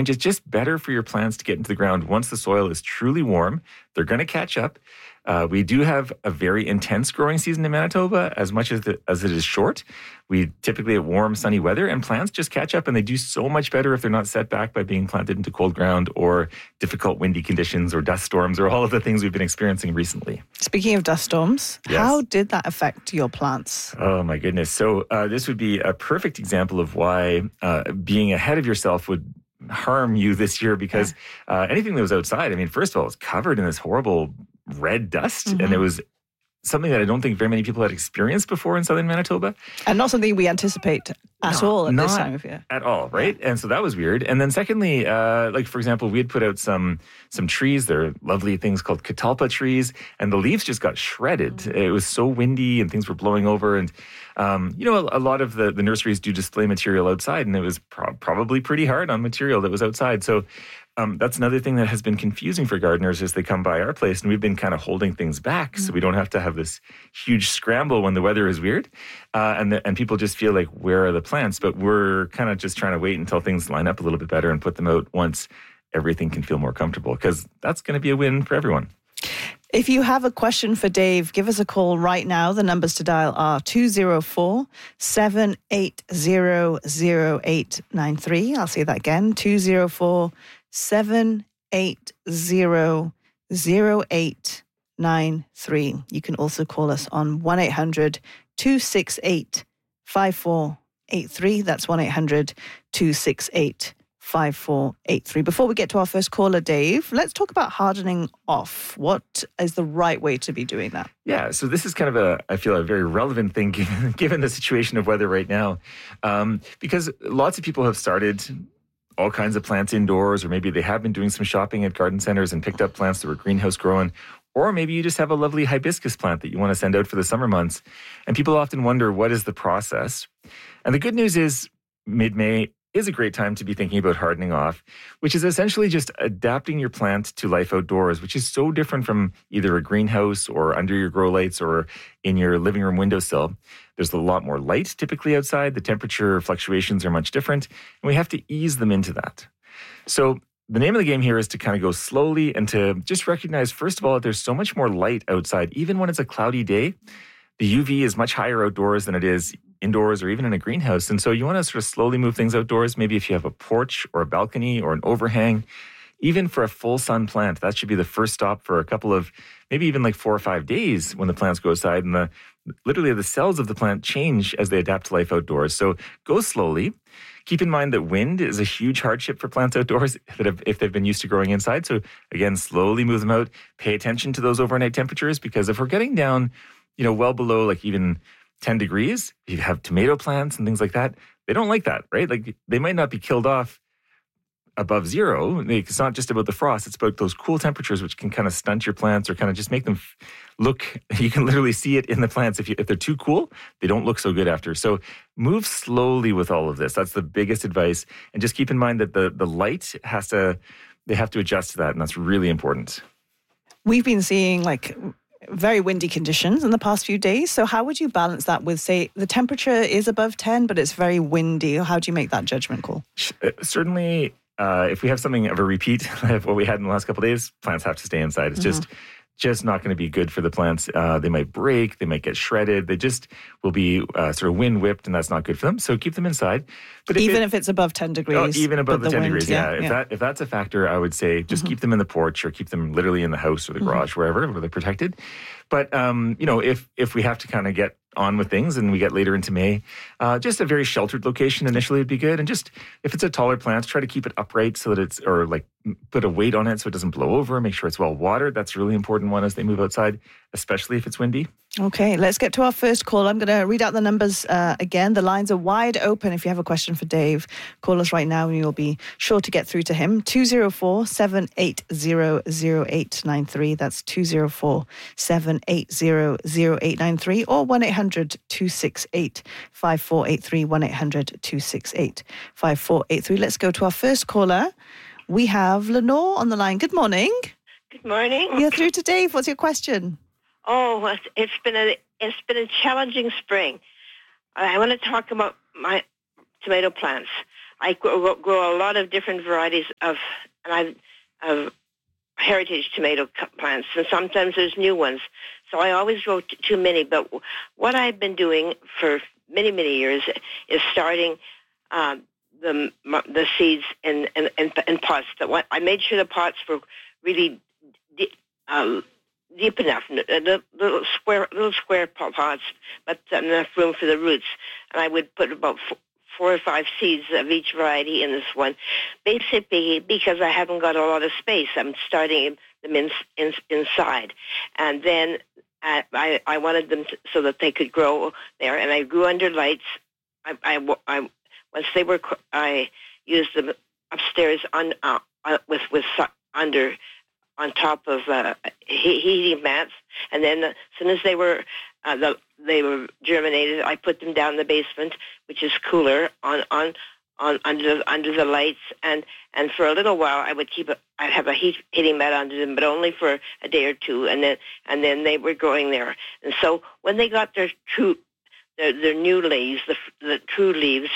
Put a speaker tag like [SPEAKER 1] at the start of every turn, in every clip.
[SPEAKER 1] and it's just better for your plants to get into the ground once the soil is truly warm. They're going to catch up. We do have a very intense growing season in Manitoba, as much as it is short. We typically have warm, sunny weather, and plants just catch up, and they do so much better if they're not set back by being planted into cold ground or difficult windy conditions or dust storms or all of the things we've been experiencing recently.
[SPEAKER 2] Speaking of dust storms,
[SPEAKER 1] yes.
[SPEAKER 2] How did that affect your plants?
[SPEAKER 1] Oh, my goodness. So this would be a perfect example of why being ahead of yourself would harm you this year, because anything that was outside, I mean, first of all, it was covered in this horrible red dust, and it was something that I don't think very many people had experienced before in southern Manitoba.
[SPEAKER 2] And not something we anticipate at all at this time of year.
[SPEAKER 1] At all, right? And so that was weird. And then secondly, like for example, we had put out some trees. They're lovely things called catalpa trees, and the leaves just got shredded. It was so windy and things were blowing over. And, a lot of the nurseries do display material outside, and it was probably pretty hard on material that was outside. So that's another thing that has been confusing for gardeners as they come by our place, and we've been kind of holding things back so we don't have to have this huge scramble when the weather is weird, and people just feel like, where are the plants? But we're kind of just trying to wait until things line up a little bit better and put them out once everything can feel more comfortable, because that's going to be a win for everyone.
[SPEAKER 2] If you have a question for Dave, give us a call right now. The numbers to dial are 204-780-0893. I'll say that again, 204-780-0893. You can also call us on 1-800-268-5483. That's 1-800-268-5483. 5483. Before we get to our first caller, Dave, let's talk about hardening off. What is the right way to be doing that?
[SPEAKER 1] Yeah, so this is kind of I feel a very relevant thing given the situation of weather right now, because lots of people have started all kinds of plants indoors, or maybe they have been doing some shopping at garden centers and picked up plants that were greenhouse grown. Or maybe you just have a lovely hibiscus plant that you want to send out for the summer months. And people often wonder, what is the process? And the good news is mid-May is a great time to be thinking about hardening off, which is essentially just adapting your plant to life outdoors, which is so different from either a greenhouse or under your grow lights or in your living room windowsill. There's a lot more light typically outside. The temperature fluctuations are much different, and we have to ease them into that. So the name of the game here is to kind of go slowly and to just recognize, first of all, that there's so much more light outside, even when it's a cloudy day. The UV is much higher outdoors than it is indoors or even in a greenhouse. And so you want to sort of slowly move things outdoors. Maybe if you have a porch or a balcony or an overhang, even for a full sun plant, that should be the first stop for a couple of, maybe even like 4 or 5 days when the plants go outside, and literally the cells of the plant change as they adapt to life outdoors. So go slowly. Keep in mind that wind is a huge hardship for plants outdoors if they've been used to growing inside. So again, slowly move them out. Pay attention to those overnight temperatures, because if we're getting down, well below like even 10 degrees, you have tomato plants and things like that. They don't like that, right? Like they might not be killed off above zero. It's not just about the frost. It's about those cool temperatures, which can kind of stunt your plants or kind of just make them look, you can literally see it in the plants. If they're too cool, they don't look so good after. So move slowly with all of this. That's the biggest advice. And just keep in mind that the light they have to adjust to that. And that's really important.
[SPEAKER 2] We've been seeing like very windy conditions in the past few days. So how would you balance that with, say, the temperature is above 10, but it's very windy? How do you make that judgment call?
[SPEAKER 1] Certainly, if we have something of a repeat of what we had in the last couple of days, plants have to stay inside. It's just not going to be good for the plants. They might break, they might get shredded. They just will be sort of wind whipped, and that's not good for them. So keep them inside. But if it's above 10 degrees. Even above the 10 degrees, yeah. If that's a factor, I would say just keep them in the porch or keep them literally in the house or the garage, wherever, where they're protected. But, if we have to kind of get on with things and we get later into May, just a very sheltered location initially would be good. And just, if it's a taller plant, try to keep it upright so that or like put a weight on it so it doesn't blow over. Make sure it's well watered. That's a really important one as they move outside, especially if it's windy. Okay, let's get to our first call. I'm going to read out the numbers again. The lines are wide open. If you have a question for Dave, call us right now and you'll be sure to get through to him. 204-780-0893. That's 204-780-0893 or 1-800-268-5483. 1-800-268-5483. Let's go to our first caller. We have Lenore on the line. Good morning.
[SPEAKER 3] Good morning.
[SPEAKER 2] You're through to Dave. What's your question?
[SPEAKER 3] Oh, it's been a challenging spring. I want to talk about my tomato plants. I grow a lot of different varieties of heritage tomato plants, and sometimes there's new ones. So I always grow too many. But what I've been doing for many, many years is starting the seeds in pots. I made sure the pots were really deep enough, little square pots, but enough room for the roots. And I would put about 4 or 5 seeds of each variety in this one, basically because I haven't got a lot of space. I'm starting them inside, and then I wanted them so that they could grow there, and I grew under lights. Once they were, I used them upstairs under on top of heating mats, and then as soon as they were germinated, I put them down in the basement, which is cooler, on under the lights, and for a little while I'd have a heating mat under them, but only for a day or two, and then they were growing there. And so when they got their new leaves, the true leaves,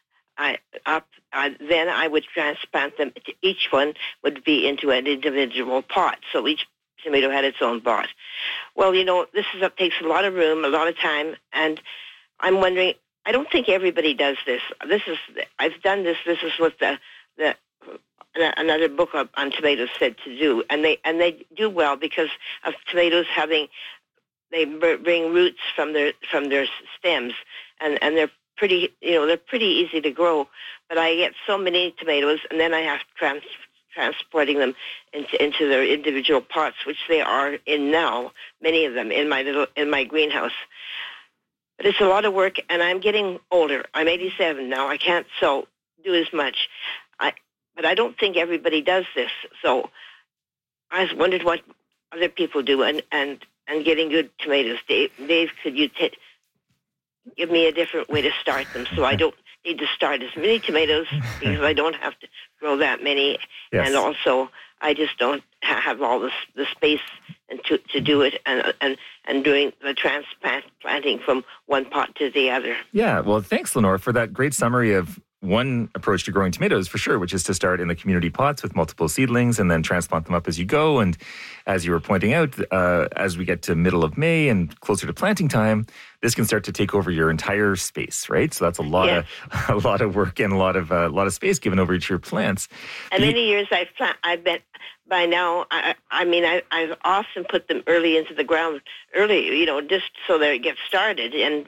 [SPEAKER 3] then I would transplant them. Each one would be into an individual pot, so each tomato had its own pot. Well, this takes a lot of room, a lot of time, and I'm wondering. I don't think everybody does this. I've done this. This is what another book on tomatoes said to do, and they do well because of tomatoes they bring roots from their stems, and they're pretty easy to grow. But I get so many tomatoes, and then I have transporting them into their individual pots, which they are in now. Many of them in my greenhouse. But it's a lot of work, and I'm getting older. I'm 87 now. I can't do as much. But I don't think everybody does this. So I wondered what other people do and getting good tomatoes. Dave, could you give me a different way to start them so I don't need to start as many tomatoes because I don't have to grow that many. Yes. And also I just don't have all the space and to do it and doing the transplanting from one pot to the other.
[SPEAKER 1] Yeah, well, thanks, Lenore, for that great summary of one approach to growing tomatoes, for sure, which is to start in the community pots with multiple seedlings and then transplant them up as you go. And as you were pointing out, as we get to middle of May and closer to planting time, this can start to take over your entire space, right? So that's a lot of work and a lot of space given over to your plants.
[SPEAKER 3] And many years I've been by now. I've often put them early into the ground, just so that it gets started. And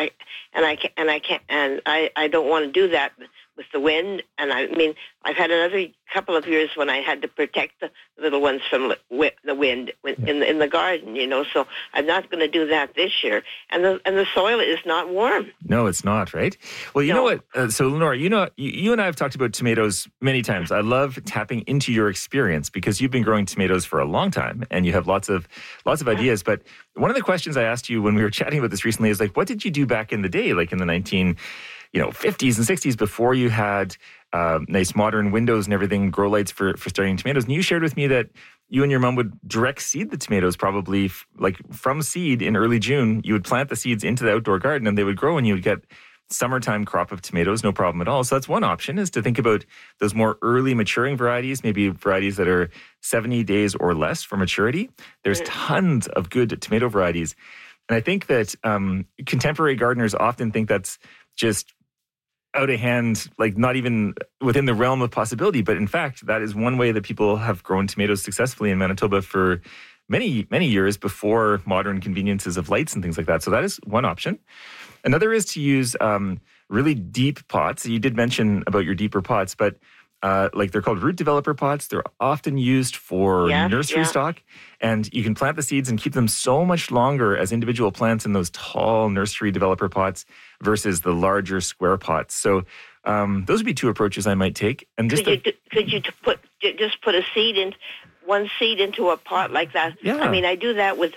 [SPEAKER 3] I don't want to do that with the wind. And I've had another couple of years when I had to protect the little ones from the wind in the garden, so I'm not going to do that this year. And the soil is not warm.
[SPEAKER 1] No, it's not, right? Well, you know what? So, Lenore, you and I have talked about tomatoes many times. I love tapping into your experience because you've been growing tomatoes for a long time and you have lots of ideas. But one of the questions I asked you when we were chatting about this recently is what did you do back in the day, like in the 50s and 60s, before you had nice modern windows and everything, grow lights for starting tomatoes? And you shared with me that you and your mom would direct seed the tomatoes probably from seed in early June. You would plant the seeds into the outdoor garden and they would grow and you would get summertime crop of tomatoes, no problem at all. So that's one option, is to think about those more early maturing varieties, maybe varieties that are 70 days or less for maturity. There's tons of good tomato varieties. And I think that contemporary gardeners often think that's just out of hand, not even within the realm of possibility. But in fact, that is one way that people have grown tomatoes successfully in Manitoba for many, many years before modern conveniences of lights and things like that. So that is one option. Another is to use really deep pots. You did mention about your deeper pots, but they're called root developer pots. They're often used for nursery stock, and you can plant the seeds and keep them so much longer as individual plants in those tall nursery developer pots versus the larger square pots. So those would be two approaches I might take. And just
[SPEAKER 3] could you put a seed in one seed into a pot like that?
[SPEAKER 1] Yeah.
[SPEAKER 3] I do that with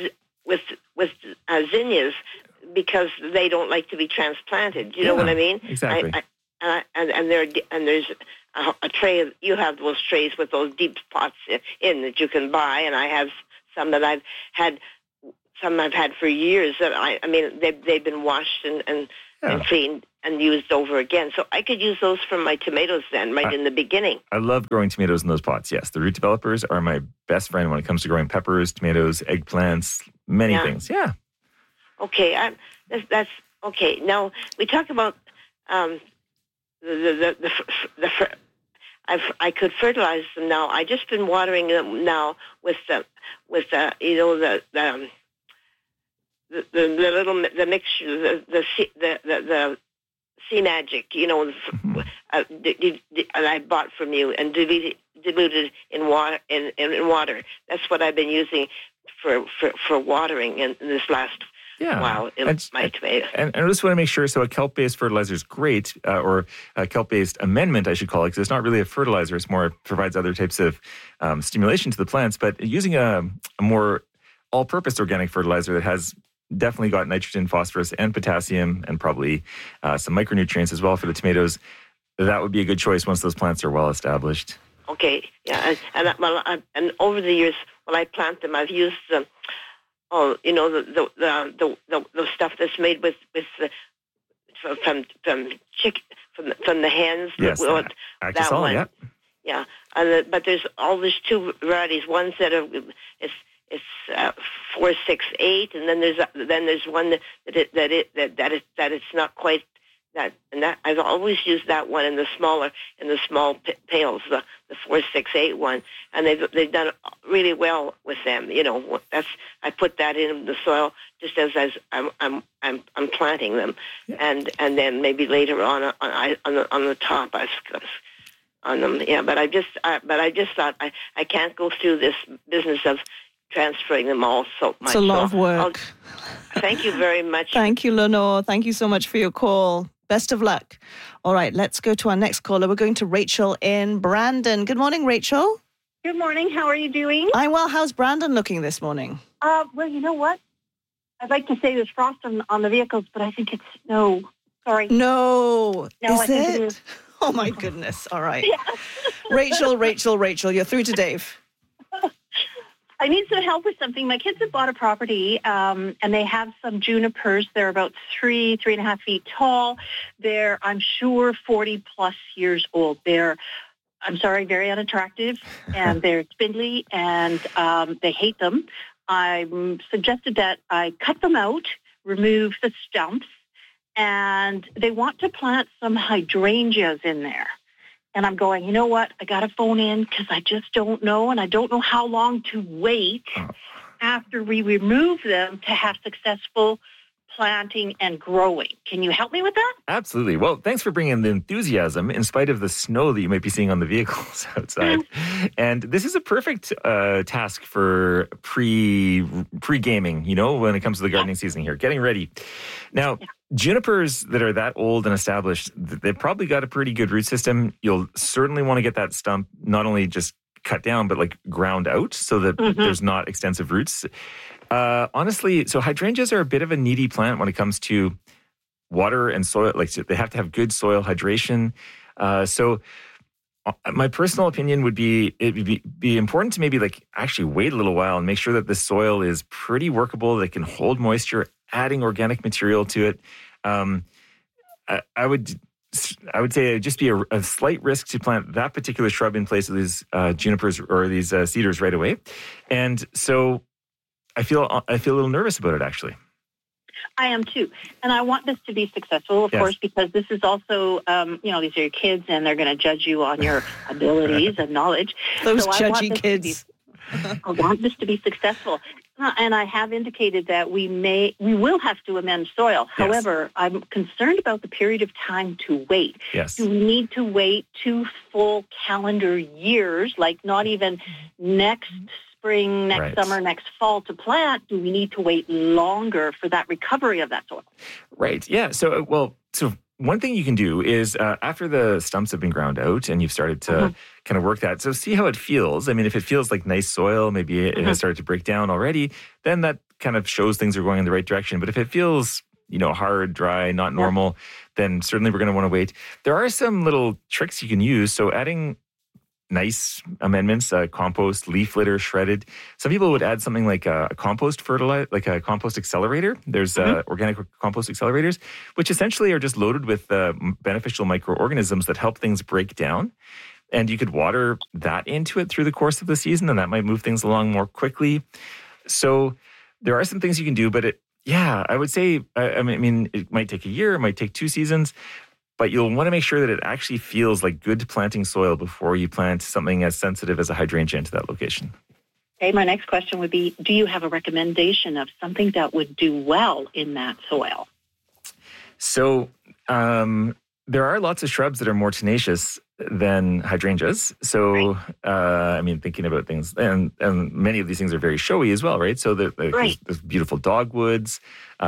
[SPEAKER 3] zinnias because they don't like to be transplanted. You know what I mean?
[SPEAKER 1] Exactly.
[SPEAKER 3] And there's a tray. You have those trays with those deep pots in that you can buy, and I have some that I've had for years. That they've been washed and and cleaned and used over again. So I could use those for my tomatoes then, right in the beginning.
[SPEAKER 1] I love growing tomatoes in those pots. Yes, the root developers are my best friend when it comes to growing peppers, tomatoes, eggplants, many things. Yeah.
[SPEAKER 3] Okay, that's okay. Now we talk about I could fertilize them now. I just been watering them now with the mixture, the Sea Magic, that I bought from you and diluted in water. In water. That's what I've been using for watering in this last while in my tomatoes.
[SPEAKER 1] And I just want to make sure, so a kelp-based fertilizer is great, or a kelp-based amendment, I should call it, because it's not really a fertilizer. It's more, it provides other types of stimulation to the plants. But using a more all-purpose organic fertilizer that has definitely got nitrogen, phosphorus, and potassium, and probably some micronutrients as well for the tomatoes, that would be a good choice once those plants are well established.
[SPEAKER 3] Okay, yeah, and over the years when I plant them, I've used the stuff that's made with from the hens.
[SPEAKER 1] Yes,
[SPEAKER 3] that one. Yeah, but there's two varieties. One's that it's 468, and then there's one that it's not quite that. And that I've always used that one in the small pails, the 468 one, and they've done really well with them. I put that in the soil just as I'm planting them, and then maybe later on the top on them. Yeah, but I just thought I can't go through this business of transferring them all so much.
[SPEAKER 2] It's a lot of work.
[SPEAKER 3] Thank you very much.
[SPEAKER 2] Thank you, Lenore. Thank you so much for your call. Best of luck. All right, let's go to our next caller. We're going to Rachel in Brandon. Good morning, Rachel.
[SPEAKER 4] Good morning. How are you doing?
[SPEAKER 2] I'm well. How's Brandon looking this morning?
[SPEAKER 4] Well, you know what? I'd like to say there's frost on the vehicles, but I think it's snow. Sorry.
[SPEAKER 2] No.
[SPEAKER 4] I
[SPEAKER 2] Is
[SPEAKER 4] think
[SPEAKER 2] it?
[SPEAKER 4] it is.
[SPEAKER 2] Oh, my goodness. All right.
[SPEAKER 4] Yeah.
[SPEAKER 2] Rachel, you're through to Dave.
[SPEAKER 4] I need some help with something. My kids have bought a property, and they have some junipers. They're about 3.5 feet tall. They're, I'm sure, 40-plus years old. They're, I'm sorry, very unattractive, and they're spindly, and they hate them. I suggested that I cut them out, remove the stumps, and they want to plant some hydrangeas in there. And I'm going, you know what? I got to phone in because I just don't know, and I don't know how long to wait after we remove them to have successful planting and growing. Can you help me with that?
[SPEAKER 1] Absolutely. Well, thanks for bringing the enthusiasm in spite of the snow that you might be seeing on the vehicles outside. And this is a perfect task for pre-gaming, when it comes to the gardening season here, getting ready. Now, junipers that are that old and established, they've probably got a pretty good root system. You'll certainly want to get that stump not only just cut down, but like ground out so that there's not extensive roots. Honestly, so hydrangeas are a bit of a needy plant when it comes to water and soil. Like they have to have good soil hydration. So my personal opinion would be it would be important to maybe like actually wait a little while and make sure that the soil is pretty workable, that can hold moisture, adding organic material to it. I would say it'd just be a slight risk to plant that particular shrub in place of these junipers or these cedars right away. And so I feel a little nervous about it, actually.
[SPEAKER 4] I am too. And I want this to be successful, of course, because this is also, these are your kids and they're going to judge you on your abilities and knowledge.
[SPEAKER 2] Those judgy kids.
[SPEAKER 4] I want this to be successful. And I have indicated that we will have to amend soil.
[SPEAKER 1] Yes.
[SPEAKER 4] However, I'm concerned about the period of time to wait.
[SPEAKER 1] Yes.
[SPEAKER 4] Do we need to wait 2 full calendar years, like not even next spring, next summer, next fall to plant? Do we need to wait longer for that recovery of that soil?
[SPEAKER 1] Right. Yeah. So one thing you can do is after the stumps have been ground out and you've started to kind of work that, so see how it feels. I mean, if it feels like nice soil, maybe it has started to break down already, then that kind of shows things are going in the right direction. But if it feels, hard, dry, not normal, then certainly we're going to want to wait. There are some little tricks you can use. So adding nice amendments, compost, leaf litter, shredded. Some people would add something like a compost fertilizer, like a compost accelerator. There's organic compost accelerators, which essentially are just loaded with beneficial microorganisms that help things break down. And you could water that into it through the course of the season, and that might move things along more quickly. So there are some things you can do, but I would say, I mean, it might take a year, it might take 2 seasons, but you'll want to make sure that it actually feels like good planting soil before you plant something as sensitive as a hydrangea into that location.
[SPEAKER 4] Okay, my next question would be, do you have a recommendation of something that would do well in that soil?
[SPEAKER 1] So there are lots of shrubs that are more tenacious than hydrangeas. So, I mean, thinking about things, and many of these things are very showy as well, right? So there's beautiful dogwoods,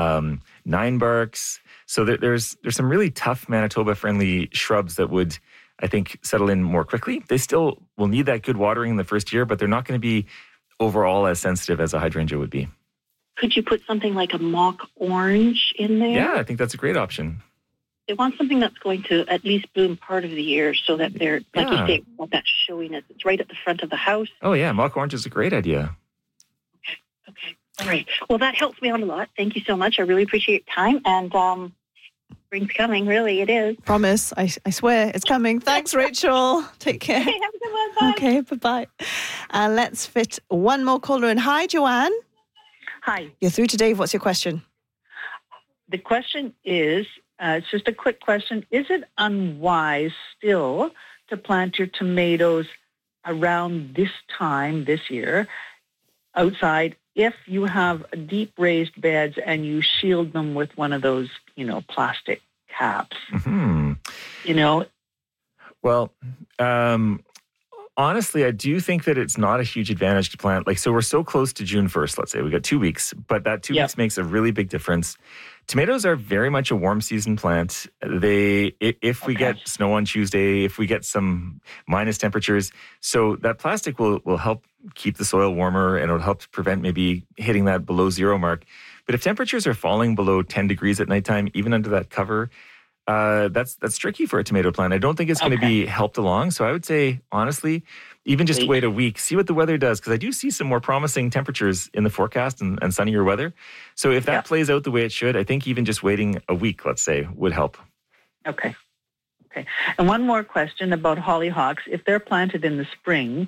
[SPEAKER 1] 9-barks. So there's some really tough Manitoba-friendly shrubs that would, I think, settle in more quickly. They still will need that good watering in the first year, but they're not going to be overall as sensitive as a hydrangea would be.
[SPEAKER 4] Could you put something like a mock orange in there?
[SPEAKER 1] Yeah, I think that's a great option.
[SPEAKER 4] They want something that's going to at least bloom part of the year so that they're, like you say, want that showiness. It's right at the front of the house.
[SPEAKER 1] Oh, yeah. Mock orange is a great idea.
[SPEAKER 4] Okay. All right. Well, that helps me out a lot. Thank you so much. I really appreciate your time. And spring's coming. Really, it is.
[SPEAKER 2] Promise. I swear it's coming. Thanks, Rachel. Take care.
[SPEAKER 4] Okay, have a good one. Bye.
[SPEAKER 2] Okay, bye-bye. And let's fit one more caller in. Hi, Joanne.
[SPEAKER 5] Hi.
[SPEAKER 2] You're through to Dave. What's your question?
[SPEAKER 5] The question is, it's just a quick question. Is it unwise still to plant your tomatoes around this time this year outside if you have deep raised beds and you shield them with one of those, plastic caps?
[SPEAKER 1] Mm-hmm. Well, honestly, I do think that it's not a huge advantage to plant. So we're so close to June 1st, let's say. We got 2 weeks, but that 2 weeks makes a really big difference. Tomatoes are very much a warm season plant. If we get snow on Tuesday, if we get some minus temperatures, so that plastic will help keep the soil warmer and it'll help prevent maybe hitting that below zero mark. But if temperatures are falling below 10 degrees at nighttime, even under that cover, that's tricky for a tomato plant. I don't think it's going to be helped along. So I would say, honestly, even just wait a week, see what the weather does, because I do see some more promising temperatures in the forecast and sunnier weather. So if that plays out the way it should, I think even just waiting a week, let's say, would help.
[SPEAKER 5] Okay. And one more question about hollyhocks. If they're planted in the spring,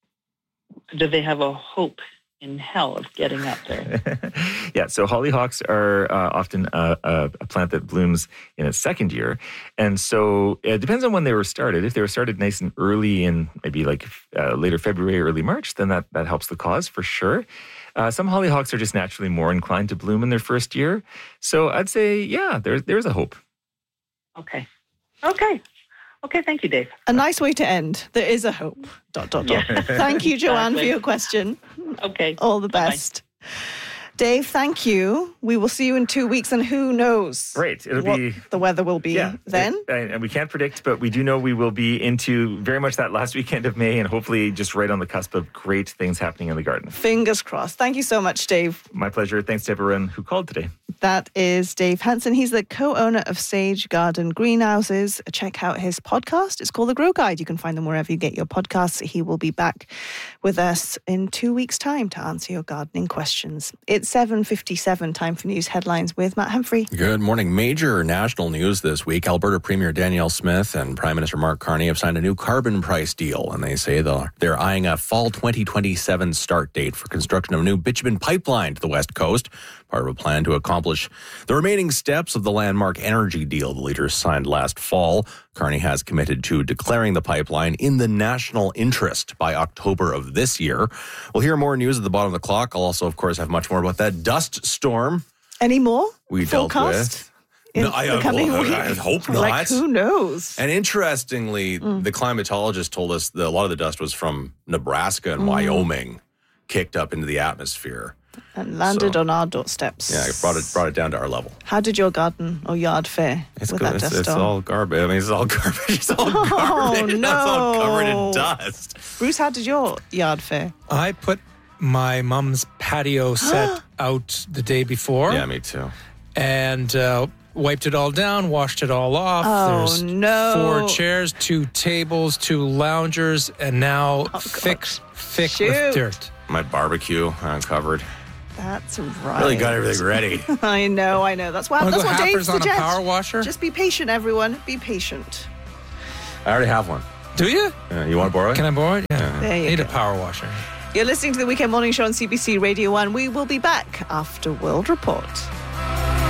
[SPEAKER 5] do they have a hope in hell of getting up there?
[SPEAKER 1] So hollyhocks are often a plant that blooms in its second year. And so it depends on when they were started. If they were started nice and early in maybe later February, early March, then that helps the cause for sure. Some hollyhocks are just naturally more inclined to bloom in their first year. So I'd say, there's a hope.
[SPEAKER 5] Okay, thank you, Dave.
[SPEAKER 2] A nice way to end. There is a hope. ... Thank you, Joanne, for your question.
[SPEAKER 5] Okay.
[SPEAKER 2] All the best. Dave, thank you. We will see you in 2 weeks, and who knows
[SPEAKER 1] what
[SPEAKER 2] the weather will be then.
[SPEAKER 1] And we can't predict, but we do know we will be into very much that last weekend of May and hopefully just right on the cusp of great things happening in the garden.
[SPEAKER 2] Fingers crossed. Thank you so much, Dave.
[SPEAKER 1] My pleasure. Thanks to everyone who called today.
[SPEAKER 2] That is Dave Hansen. He's the co-owner of Sage Garden Greenhouses. Check out his podcast. It's called The Grow Guide. You can find them wherever you get your podcasts. He will be back with us in 2 weeks' time to answer your gardening questions. It's 7:57, time for news headlines with Matt Humphrey.
[SPEAKER 6] Good morning. Major national news this week. Alberta Premier Danielle Smith and Prime Minister Mark Carney have signed a new carbon price deal, and they say they're eyeing a fall 2027 start date for construction of a new bitumen pipeline to the West Coast, part of a plan to accomplish the remaining steps of the landmark energy deal the leaders signed last fall. Carney has committed to declaring the pipeline in the national interest by October of this year. We'll hear more news at the bottom of the clock. I'll also, of course, have much more about that dust storm.
[SPEAKER 2] Any more?
[SPEAKER 6] We dealt with.
[SPEAKER 2] No, I
[SPEAKER 6] hope not.
[SPEAKER 2] Who knows?
[SPEAKER 6] And interestingly, the climatologist told us that a lot of the dust was from Nebraska and Wyoming, kicked up into the atmosphere.
[SPEAKER 2] And landed on our doorsteps.
[SPEAKER 6] Yeah, it brought it down to our level.
[SPEAKER 2] How did your garden or yard fare
[SPEAKER 6] with
[SPEAKER 2] that dust
[SPEAKER 6] It's
[SPEAKER 2] storm?
[SPEAKER 6] all garbage. I mean, it's all garbage. It's all garbage.
[SPEAKER 2] No.
[SPEAKER 6] It's all covered in dust.
[SPEAKER 2] Bruce, how did your yard fare?
[SPEAKER 7] I put my mom's patio set out the day before.
[SPEAKER 6] Yeah, me too.
[SPEAKER 7] And wiped it all down, washed it all off.
[SPEAKER 2] Oh,
[SPEAKER 7] There's
[SPEAKER 2] no.
[SPEAKER 7] 4 chairs, 2 tables, 2 loungers, and now thick
[SPEAKER 2] Shoot.
[SPEAKER 7] with dirt.
[SPEAKER 6] My barbecue uncovered.
[SPEAKER 2] That's right.
[SPEAKER 6] Really got everything ready.
[SPEAKER 2] I know. That's why.
[SPEAKER 7] Wanna
[SPEAKER 2] That's
[SPEAKER 7] go
[SPEAKER 2] what Dave
[SPEAKER 7] halfers on a
[SPEAKER 2] suggests.
[SPEAKER 7] power washer?
[SPEAKER 2] Just be patient, everyone. Be patient.
[SPEAKER 6] I already have one.
[SPEAKER 7] Do you?
[SPEAKER 6] You want to borrow it?
[SPEAKER 7] Can I borrow it? Yeah.
[SPEAKER 2] There you
[SPEAKER 7] Need
[SPEAKER 2] go.
[SPEAKER 7] a power washer.
[SPEAKER 2] You're listening to the Weekend Morning Show on CBC Radio 1. We will be back after World Report.